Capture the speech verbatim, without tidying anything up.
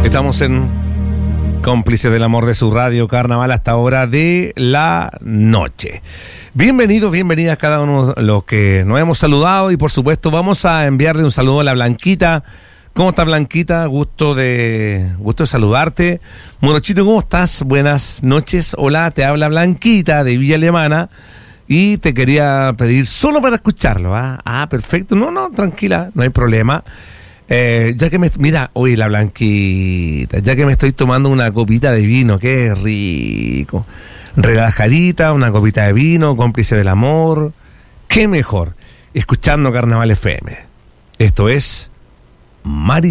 Estamos en Cómplices del Amor de su radio Carnaval hasta hora de la noche. Bienvenidos, bienvenidas cada uno de los que nos hemos saludado y por supuesto vamos a enviarle un saludo a la Blanquita. ¿Cómo estás, Blanquita? Gusto de gusto de saludarte. Morochito, ¿cómo estás? Buenas noches. Hola, te habla Blanquita de Villa Alemana y te quería pedir solo para escucharlo. Ah, ah perfecto. No, no, tranquila, no hay problema. Eh, ya que me... Mira, oye, la Blanquita, ya que me estoy tomando una copita de vino, qué rico. Relajadita, una copita de vino, cómplice del amor. Qué mejor, escuchando Carnaval F M. Esto es Mari